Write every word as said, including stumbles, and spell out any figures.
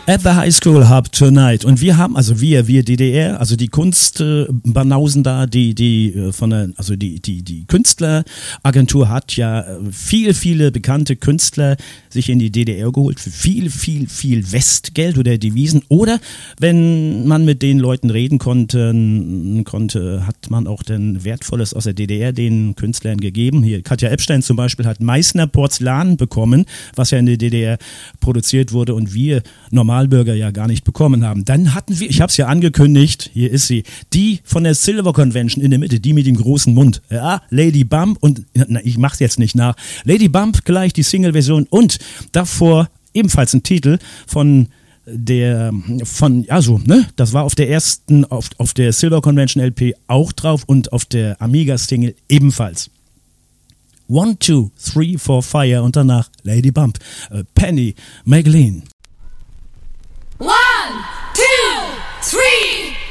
At the High School Hub Tonight. Und wir haben, also wir, wir D D R, also die Kunstbanausen da, die, die von der, also die, die, die Künstleragentur hat ja viele, viele bekannte Künstler sich in die D D R geholt für viel, viel, viel Westgeld oder Devisen. Oder wenn man mit den Leuten reden konnte, konnte, hat man auch dann Wertvolles aus der D D R den Künstlern gegeben. Hier Katja Epstein zum Beispiel hat Meißner Porzellan bekommen, was ja in der D D R produziert wurde und wir Normalbürger ja gar nicht bekommen haben. Dann hatten wir, ich habe es ja angekündigt, hier ist sie, die von der Silver Convention in der Mitte, die mit dem großen Mund. Ja, Lady Bump und, na, ich mach's jetzt nicht nach, Lady Bump gleich die Single-Version und davor ebenfalls ein Titel von der, von, ja so, ne, das war auf der ersten, auf, auf der Silver Convention L P auch drauf und auf der Amiga-Single ebenfalls. One, two, three, four, fire und danach Lady Bump, äh, Penny McLean.